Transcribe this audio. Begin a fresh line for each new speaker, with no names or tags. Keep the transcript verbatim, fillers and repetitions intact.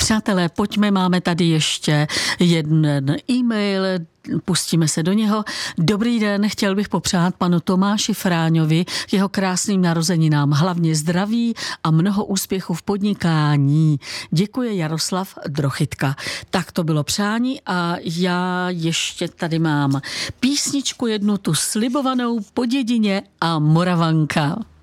Přátelé, pojďme, máme tady ještě jeden e-mail, pustíme se do něho. Dobrý den, chtěl bych popřát panu Tomáši Fráňovi k jeho krásným narozeninám, hlavně zdraví a mnoho úspěchů v podnikání. Děkuje Jaroslav Drochytka. Tak to bylo přání a já ještě tady mám písničku jednu, tu slibovanou Po dědině a Moravanka.